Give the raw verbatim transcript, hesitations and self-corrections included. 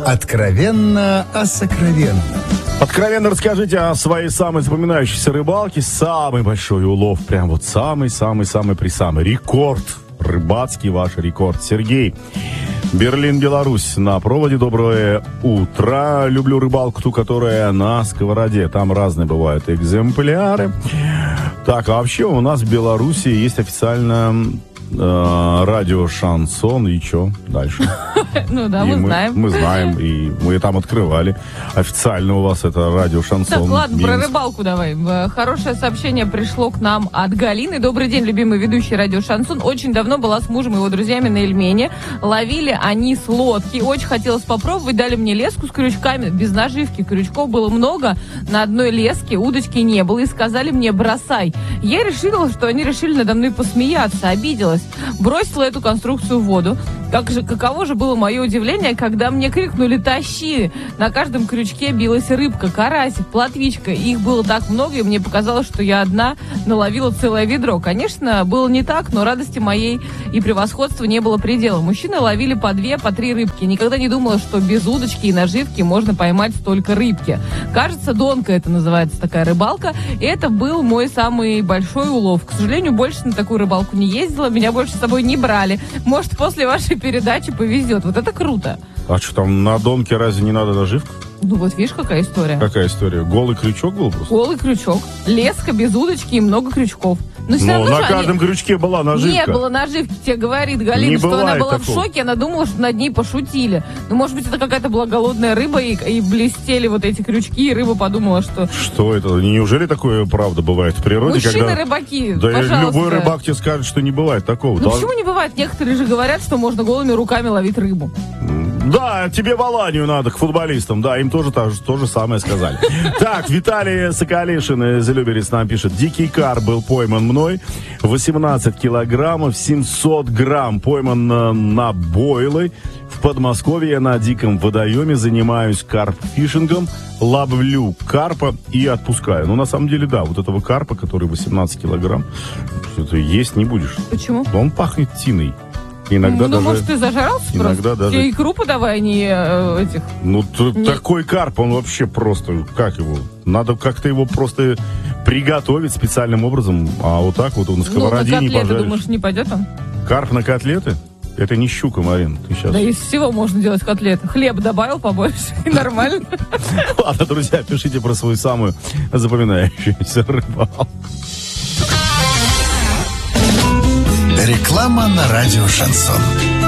Откровенно о сокровенном. Откровенно расскажите о своей самой запоминающейся рыбалке. Самый большой улов, прям вот самый-самый-самый-присамый. Рекорд, рыбацкий ваш рекорд. Сергей, Берлин, Беларусь, на проводе. Доброе утро. Люблю рыбалку, ту, которая на сковороде. Там разные бывают экземпляры. Так, а вообще у нас в Беларуси есть официально э, радио «Шансон». И что дальше? Ну да, мы знаем. Мы знаем, и мы там открывали. Официально у вас это радио «Шансон». Так, ладно, про рыбалку давай. Хорошее сообщение пришло к нам от Галины. Добрый день, любимый ведущий радио «Шансон». Очень давно была с мужем и его друзьями на Эльмене. Ловили они с лодки. Очень хотелось попробовать. Дали мне леску с крючками, без наживки. Крючков было много. На одной леске удочки не было. И сказали мне: бросай. Я решила, что они решили надо мной посмеяться. Обиделась. Бросила эту конструкцию в воду. Как же, каково же было мое удивление, когда мне крикнули: тащи! На каждом крючке билась рыбка, карасик, плотвичка. Их было так много, и мне показалось, что я одна наловила целое ведро. Конечно, было не так, но радости моей и превосходства не было предела. Мужчины ловили по две, по три рыбки. Никогда не думала, что без удочки и наживки можно поймать столько рыбки. Кажется, донка это называется, такая рыбалка. И это был мой самый большой улов. К сожалению, больше на такую рыбалку не ездила, меня больше с собой не брали. Может, после вашей передачи повезет. Вот это круто. А что там, на донке разве не надо наживка? Ну вот видишь, какая история. Какая история? Голый крючок был просто? Голый крючок. Леска без удочки и много крючков. Но все Но равно на же каждом они... крючке была наживка. Не было наживки, тебе говорит Галина, Не что она была такого. в шоке, она думала, что над ней пошутили. Ну, может быть, это какая-то была голодная рыба, и, и блестели вот эти крючки, и рыба подумала, что... Что это? Неужели такое правда бывает в природе? Мужчины-рыбаки, Да пожалуйста. любой рыбак тебе скажет, что не бывает такого. Ну, Да... почему не бывает? Некоторые же говорят, что можно голыми руками ловить рыбу. Да, тебе в Аланию надо, к футболистам. Да, им тоже то, то же самое сказали. Так, Виталий Соколишин из Люберец нам пишет: дикий карп был пойман мной. восемнадцать килограммов, семьсот грамм. Пойман на, на бойлы. В Подмосковье на диком водоеме занимаюсь карп-фишингом. Ловлю карпа и отпускаю. Ну, на самом деле, да, вот этого карпа, который восемнадцать килограмм, что-то есть не будешь. Почему? Он пахнет тиной. Иногда ну, даже, может, ты зажрался иногда просто? даже... Тебе икру подавай, не э, этих... Ну, т- не... такой карп, он вообще просто... Как его? Надо как-то его просто приготовить специальным образом. А вот так вот он на сковороде ну, на не котлеты, пожаришь. думаешь, не пойдет он? Карп на котлеты? Это не щука, Марин. Ты сейчас... Да из всего можно делать котлеты. Хлеб добавил побольше, и нормально. Ладно, друзья, пишите про свою самую запоминающуюся рыбалку. Реклама на радио «Шансон».